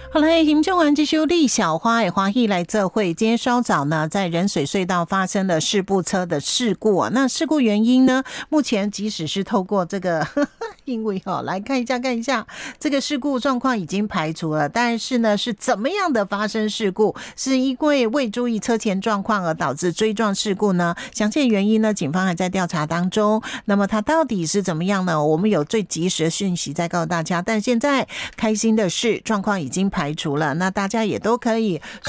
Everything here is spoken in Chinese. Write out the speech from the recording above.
好嘞，行政完继续李小花也欢喜来这会。今天稍早呢，在仁水隧道发生了事故车的事故啊。那事故原因呢，目前即使是透过这个因为来看一下这个事故状况已经排除了，但是呢是怎么样的发生事故？是因为未注意车前状况而导致追撞事故呢？详细的原因呢，警方还在调查当中。那么它到底是怎么样呢？我们有最及时的讯息再告诉大家。但现在开心的是，状况已经排除了，那大家也都可以